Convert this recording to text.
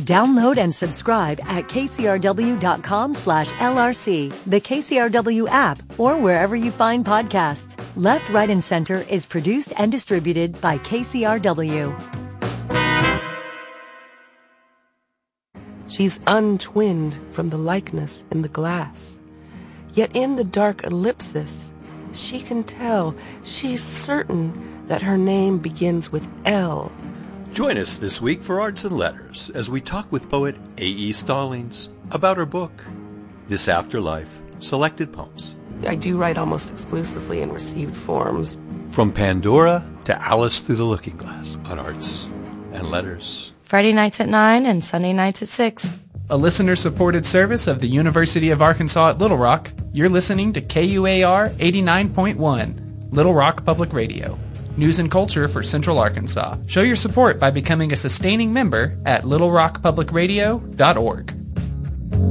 Download and subscribe at kcrw.com/LRC, the KCRW app, or wherever you find podcasts. Left, Right, and Center is produced and distributed by KCRW. She's untwinned from the likeness in the glass. Yet in the dark ellipsis, she can tell, she's certain that her name begins with L. Join us this week for Arts and Letters as we talk with poet A.E. Stallings about her book, This Afterlife, Selected Poems. I do write almost exclusively in received forms. From Pandora to Alice Through the Looking Glass on Arts and Letters. Friday nights at 9 and Sunday nights at 6. A listener-supported service of the University of Arkansas at Little Rock. You're listening to KUAR 89.1, Little Rock Public Radio. News and culture for Central Arkansas. Show your support by becoming a sustaining member at littlerockpublicradio.org.